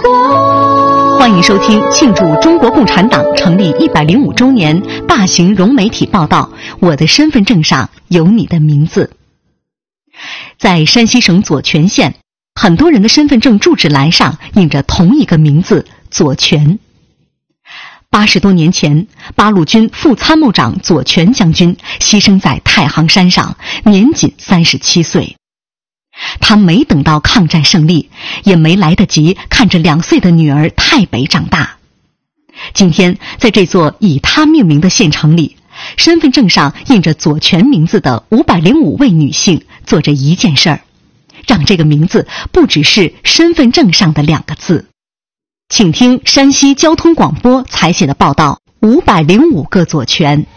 国。欢迎收听庆祝中国共产党成立105周年大型融媒体报道《我的身份证上有你的名字》。在山西省左权县，很多人的身份证住址栏上印着同一个名字左权。80多年前，八路军副参谋长左权将军牺牲在太行山上，年仅37岁。他没等到抗战胜利，也没来得及看着2岁的女儿太北长大。今天，在这座以他命名的县城里，身份证上印着左权名字的505位女性做着一件事儿，让这个名字不只是身份证上的2个字。请听山西交通广播采写的报道：505个左权。